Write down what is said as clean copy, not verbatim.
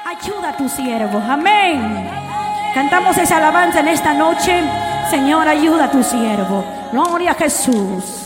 Ayuda a tu siervo. Amén. Cantamos esa alabanza en esta noche. Señor, ayuda a tu siervo. Gloria a Jesús.